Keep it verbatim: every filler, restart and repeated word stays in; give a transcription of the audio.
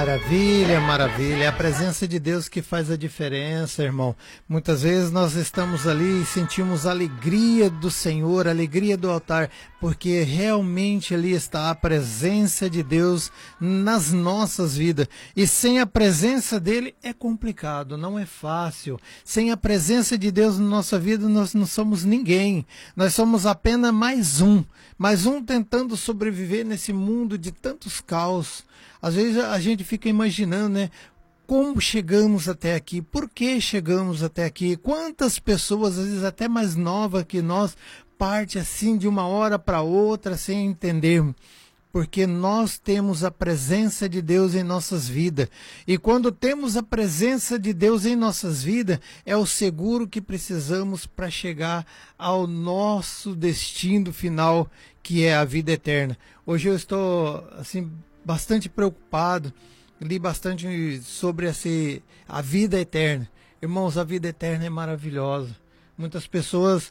Maravilha, maravilha. É a presença de Deus que faz a diferença, irmão. Muitas vezes nós estamos ali e sentimos a alegria do Senhor, a alegria do altar, porque realmente ali está a presença de Deus nas nossas vidas. E sem a presença dele é complicado, não é fácil. Sem a presença de Deus na nossa vida, nós não somos ninguém. Nós somos apenas mais um. Mais um tentando sobreviver nesse mundo de tantos caos. Às vezes a gente fica imaginando, né? Como chegamos até aqui? Por que chegamos até aqui? Quantas pessoas, às vezes até mais novas que nós, parte assim de uma hora para outra sem entendermos? Porque nós temos a presença de Deus em nossas vidas. E quando temos a presença de Deus em nossas vidas, é o seguro que precisamos para chegar ao nosso destino final, que é a vida eterna. Hoje eu estou assim bastante preocupado, li bastante sobre esse, a vida eterna. Irmãos, a vida eterna é maravilhosa. Muitas pessoas